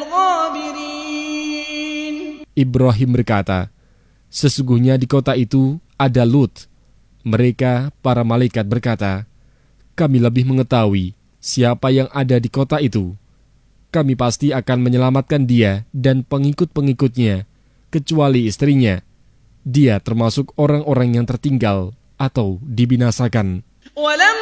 الْغَابِرِينَ. Ibrahim berkata, sesungguhnya di kota itu ada Lut. Mereka, para malaikat berkata, kami lebih mengetahui siapa yang ada di kota itu. Kami pasti akan menyelamatkan dia dan pengikut-pengikutnya, kecuali istrinya. Dia termasuk orang-orang yang tertinggal atau dibinasakan. وَلَمَّا